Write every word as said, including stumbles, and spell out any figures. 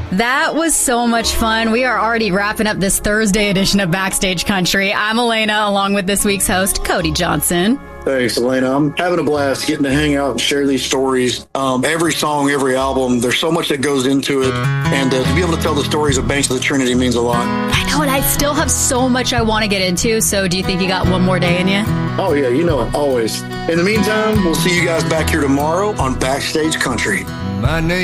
That was so much fun. We are already wrapping up this Thursday edition of Backstage Country. I'm Elena, along with this week's host, Cody Johnson. Thanks, Elena. I'm having a blast getting to hang out and share these stories. Um, every song, every album, there's so much that goes into it. And uh, to be able to tell the stories of Banks of the Trinity means a lot. I know, and I still have so much I want to get into. So do you think you got one more day in you? Oh, yeah, you know it, always. In the meantime, we'll see you guys back here tomorrow on Backstage Country. My name